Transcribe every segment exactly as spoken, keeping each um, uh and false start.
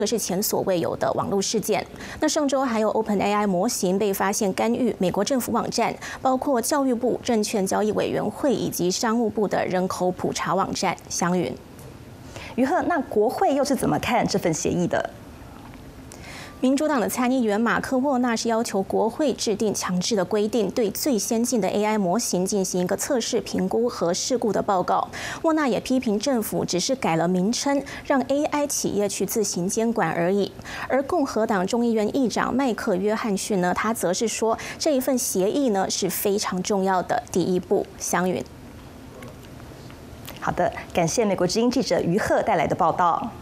这是前所未有的网络事件。那上周还有 OpenAI 模型被发现干预美国政府网站，包括教育部、证券交易委员会以及商务部的人口普查网站。湘云， 于鹤，那国会又是怎么看这份协议的？ 民主党的参议员马克沃纳是要求国会制定强制的规定，对最先进的 A I 模型进行一个测试、评估和事故的报告。沃纳也批评政府只是改了名称，让 A I 企业去自行监管而已。而共和党众议院议长麦克约翰逊呢，他则是说这一份协议呢是非常重要的第一步。湘云， 好的，感谢美国之音记者于鹤带来的报道。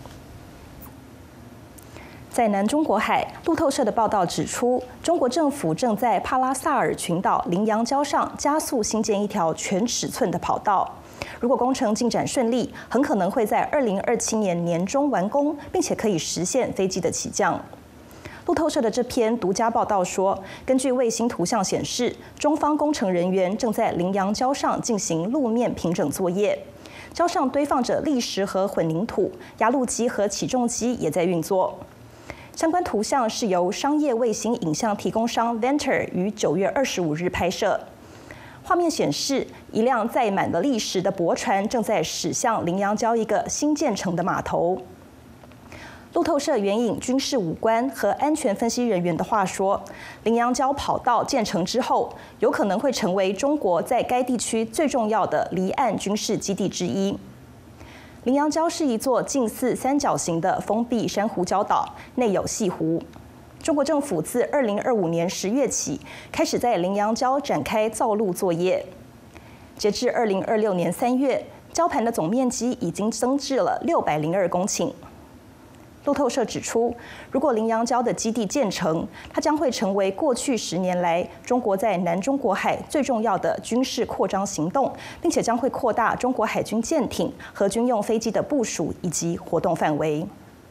在南中国海，路透社的报道指出，中国政府正在帕拉萨尔群岛羚羊礁上加速兴建一条全尺寸的跑道。如果工程进展顺利，很可能会在二零二七年年中完工，并且可以实现飞机的起降。路透社的这篇独家报道说，根据卫星图像显示，中方工程人员正在羚羊礁上进行路面平整作业。礁上堆放着砾石和混凝土，压路机和起重机也在运作。相关图像是由商业卫星影像提供商 Venture 于九月二十五日拍摄。画面显示，一辆载满了砾石的驳船正在驶向羚羊礁一个新建成的码头。路透社援引军事武官和安全分析人员的话说，羚羊礁跑道建成之后，有可能会成为中国在该地区最重要的离岸军事基地之一。羚羊礁是一座近似三角形的封闭珊瑚礁岛，内有舄湖。中国政府自二零二五年十月起开始在羚羊礁展开造陆作业。截至二零二六年三月，礁盘的总面积已经增至了六百零二公顷。路透社指出，如果羚羊礁的基地建成，它将会成为过去十年来中国在南中国海最重要的军事扩张行动，并且将会扩大中国海军舰艇和军用飞机的部署以及活动范围。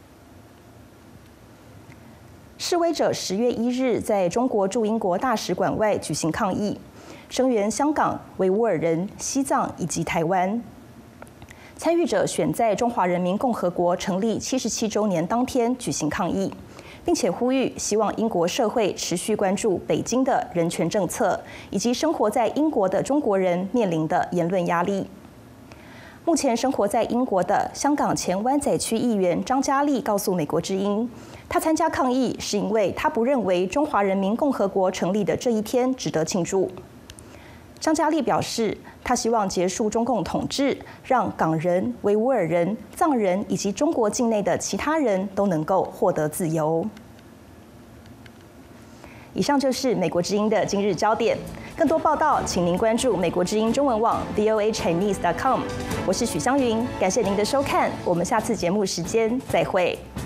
示威者十月一日在中国驻英国大使馆外举行抗议，声援香港、维吾尔人、西藏以及台湾。参与者选在中华人民共和国成立七十七周年当天举行抗议，并且呼吁希望英国社会持续关注北京的人权政策，以及生活在英国的中国人面临的言论压力。目前生活在英国的香港前湾仔区议员张嘉丽告诉美国之音，他参加抗议是因为他不认为中华人民共和国成立的这一天值得庆祝。张嘉丽表示，他希望结束中共统治，让港人、维吾尔人、藏人以及中国境内的其他人都能够获得自由。以上就是美国之音的今日焦点。更多报道，请您关注美国之音中文网 v o a chinese dot com。我是许湘云，感谢您的收看，我们下次节目时间再会。